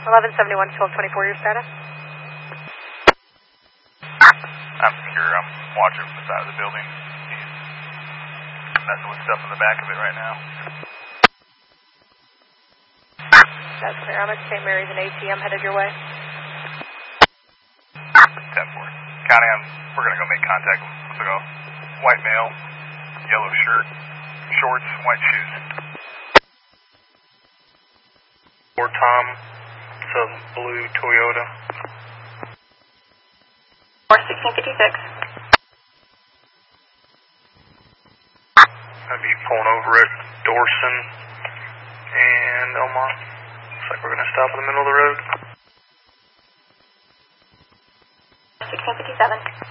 1171, 1224, your status? I'm secure. I'm watching from the side of the building. He's messing with stuff in the back of it right now. That's clear. I'm at St. Mary's and ATM headed your way. 10-4. County, we're going to go make contact. Looks like a white male, yellow shirt, shorts, white shoes. Or Tom, it's a blue Toyota. 1656. I'll be pulling over at Dorson and Elmont. Looks like we're going to stop in the middle of the road. 1657.